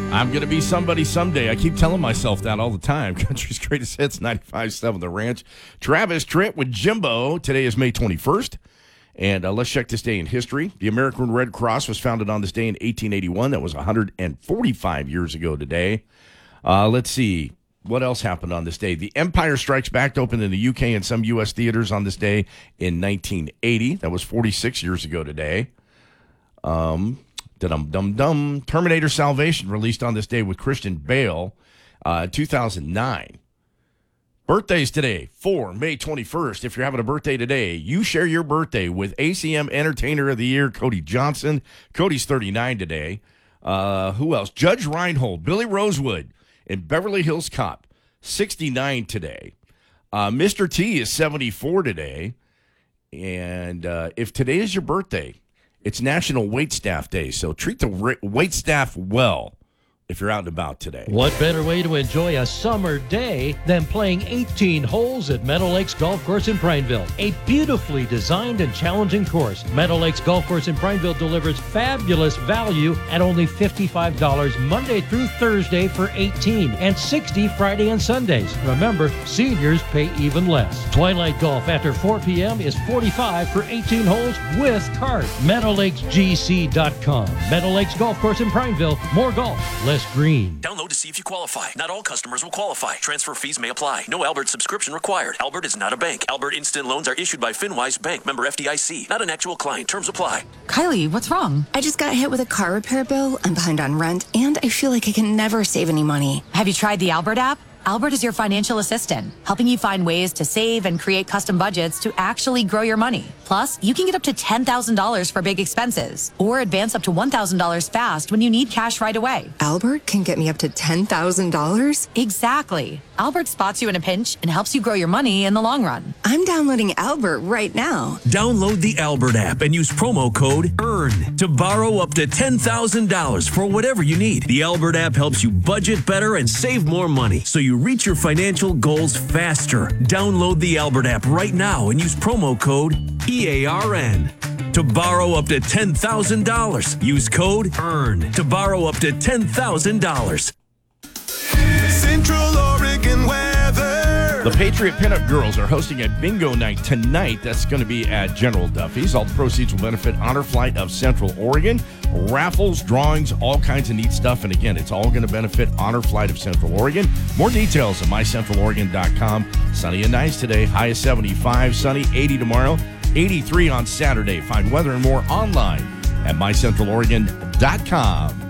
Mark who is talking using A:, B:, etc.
A: I'm going to be somebody someday. I keep telling myself that all the time. Country's Greatest Hits, 95.7 The Ranch. Travis Trent with Jimbo. Today is May 21st. And let's check this day in history. The American Red Cross was founded on this day in 1881. That was 145 years ago today. Let's see. What else happened on this day? The Empire Strikes Back opened in the UK and some U.S. theaters on this day in 1980. That was 46 years ago today. Terminator Salvation released on this day with Christian Bale, 2009. Birthdays today for May 21st. If you're having a birthday today, you share your birthday with ACM Entertainer of the Year, Cody Johnson. Cody's 39 today. Who else? Judge Reinhold, Billy Rosewood, and Beverly Hills Cop, 69 today. Mr. T is 74 today. And if today is your birthday, it's National Waitstaff Day, so treat the waitstaff well if you're out and about today.
B: What better way to enjoy a summer day than playing 18 holes at Meadow Lakes Golf Course in Prineville? A beautifully designed and challenging course. Meadow Lakes Golf Course in Prineville delivers fabulous value at only $55 Monday through Thursday for 18 and $60 Friday and Sundays. Remember, seniors pay even less. Twilight Golf after 4 p.m. is $45 for 18 holes with cart. MeadowLakesGC.com. Meadow Lakes Golf Course in Prineville. More golf, less green.
C: Download to see if you qualify. Not all customers will qualify. Transfer fees may apply. No Albert subscription required. Albert is not a bank. Albert Instant Loans are issued by FinWise Bank, member FDIC. Not an actual client. Terms apply.
D: Kylie, what's wrong? I just got hit with a car repair bill. I'm behind on rent, and I feel like I can never save any money.
E: Have you tried the Albert app? Albert is your financial assistant, helping you find ways to save and create custom budgets to actually grow your money. Plus, you can get up to $10,000 for big expenses or advance up to $1,000 fast when you need cash right away.
D: Albert can get me up to $10,000?
E: Exactly. Albert spots you in a pinch and helps you grow your money in the long run.
D: I'm downloading Albert right now.
C: Download the Albert app and use promo code EARN to borrow up to $10,000 for whatever you need. The Albert app helps you budget better and save more money so you reach your financial goals faster. Download the Albert app right now and use promo code EARN to borrow up to $10,000. Use code EARN to borrow up to $10,000.
F: Central Oregon weather.
A: The Patriot Pinup Girls are hosting a bingo night tonight. That's going to be at General Duffy's. All the proceeds will benefit Honor Flight of Central Oregon. Raffles, drawings, all kinds of neat stuff. And again, it's all going to benefit Honor Flight of Central Oregon. More details at mycentraloregon.com. Sunny and nice today. High of 75. Sunny, 80 tomorrow. 83 on Saturday. Find weather and more online at mycentraloregon.com.